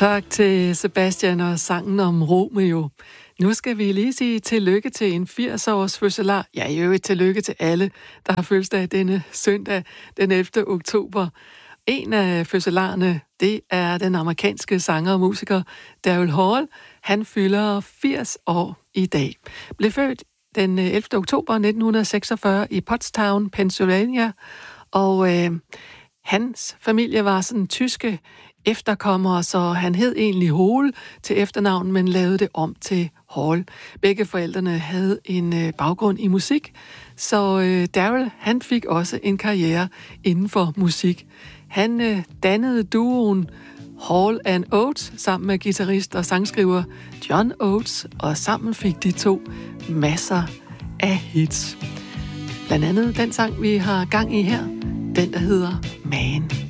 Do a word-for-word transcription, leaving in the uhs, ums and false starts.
Tak til Sebastian og sangen om Romeo. Nu skal vi lige sige tillykke til en firs-års fødselar. Ja, i øvrigt tillykke til alle, der har fødselsdag denne søndag, den ellevte oktober. En af fødselarerne, det er den amerikanske sanger og musiker Daryl Hall. Han fylder firs år i dag. Blev født den ellevte oktober nitten seksogfyrre i Pottstown, Pennsylvania, og øh, hans familie var sådan tyske efterkommere, så han hed egentlig Hall til efternavn, men lavede det om til Hall. Begge forældrene havde en øh, baggrund i musik, så øh, Daryl, han fik også en karriere inden for musik. Han øh, dannede duoen Hall and Oates sammen med guitarist og sangskriver John Oates, og sammen fik de to masser af hits. Blandt andet den sang, vi har gang i her, den der hedder Man.